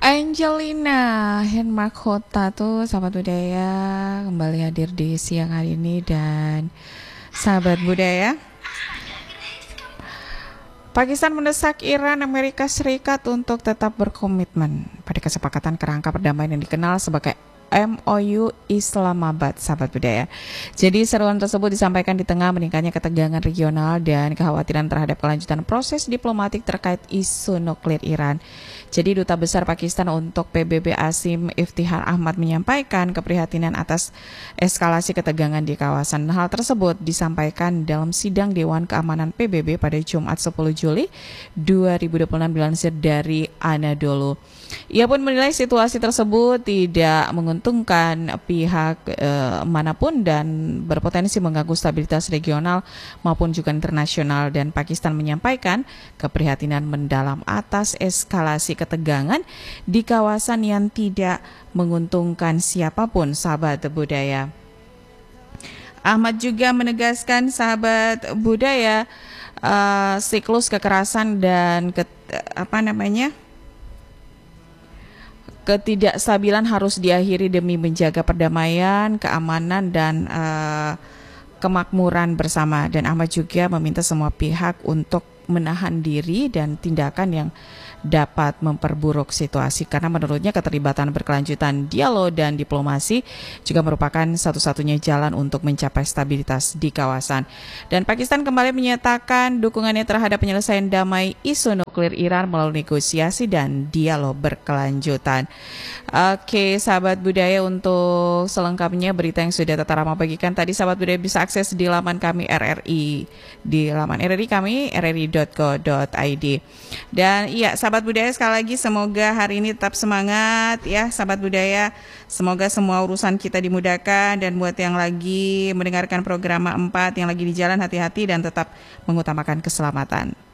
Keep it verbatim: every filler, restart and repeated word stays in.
Angelina Henmarkhota tuh sahabat budaya kembali hadir di siang hari ini. Dan sahabat budaya, Pakistan mendesak Iran Amerika Serikat untuk tetap berkomitmen pada kesepakatan kerangka perdamaian yang dikenal sebagai M O U Islamabad, sahabat budaya. Jadi seruan tersebut disampaikan di tengah meningkatnya ketegangan regional dan kekhawatiran terhadap kelanjutan proses diplomatik terkait isu nuklir Iran. Jadi Duta Besar Pakistan untuk P B B Asim Iftihar Ahmad menyampaikan keprihatinan atas eskalasi ketegangan di kawasan. Hal tersebut disampaikan dalam sidang Dewan Keamanan P B B pada Jumat sepuluh Juli dua ribu dua puluh enam dilansir dari Anadolu. Ia pun menilai situasi tersebut tidak menguntungkan pihak eh, manapun dan berpotensi mengganggu stabilitas regional maupun juga internasional, dan Pakistan menyampaikan keprihatinan mendalam atas eskalasi ketegangan di kawasan yang tidak menguntungkan siapapun, sahabat budaya. Ahmad juga menegaskan, sahabat budaya, uh, siklus kekerasan dan ke, apa namanya ketidakstabilan harus diakhiri demi menjaga perdamaian, keamanan, dan uh, kemakmuran bersama. Dan Ahmad juga meminta semua pihak untuk menahan diri dan tindakan yang dapat memperburuk situasi, karena menurutnya keterlibatan berkelanjutan dialog dan diplomasi juga merupakan satu-satunya jalan untuk mencapai stabilitas di kawasan. Dan Pakistan kembali menyatakan dukungannya terhadap penyelesaian damai isu nuklir Iran melalui negosiasi dan dialog berkelanjutan. Oke, sahabat budaya, untuk selengkapnya berita yang sudah Tata Rama bagikan tadi, sahabat budaya bisa akses di laman kami R R I, di laman R R I kami r r i dot co dot i d. Dan iya, sahabat budaya, sekali lagi semoga hari ini tetap semangat ya sahabat budaya. Semoga semua urusan kita dimudahkan, dan buat yang lagi mendengarkan program empat yang lagi di jalan, hati-hati dan tetap mengutamakan keselamatan.